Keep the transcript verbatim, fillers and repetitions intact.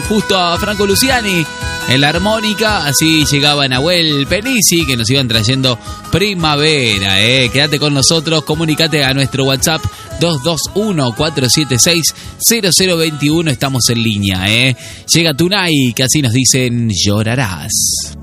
justo a Franco Luciani en la armónica. Así llegaba Nahuel Penisi, que nos iban trayendo primavera. Eh. Quédate con nosotros, comunicate a nuestro WhatsApp dos dos uno, cuatro siete seis, cero cero dos uno. Estamos en línea. Eh. Llega Tunay, que así nos dicen llorarás.